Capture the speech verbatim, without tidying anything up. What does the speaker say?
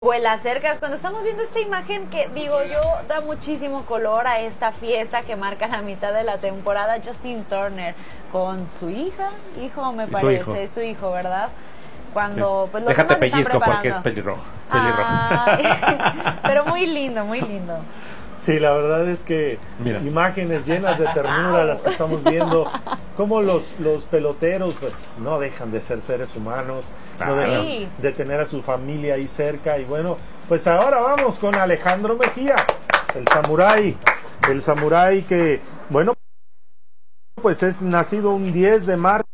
Vuela cercas, cuando estamos viendo esta imagen que, digo yo, da muchísimo color a esta fiesta que marca la mitad de la temporada, Justin Turner con su hija, hijo me parece, su hijo, su hijo ¿verdad? Cuando, sí. Pues, los Déjate pellizco porque es pelirrojo, pelirrojo. Ah, pero muy lindo, muy lindo. Sí, la verdad es que Mira. imágenes llenas de ternura las que estamos viendo, como los, los peloteros pues no dejan de ser seres humanos, ah, no dejan sí. de tener a su familia ahí cerca. Y bueno, pues ahora vamos con Alejandro Mejía, el samurái, el samurái que, bueno, pues es nacido un diez de marzo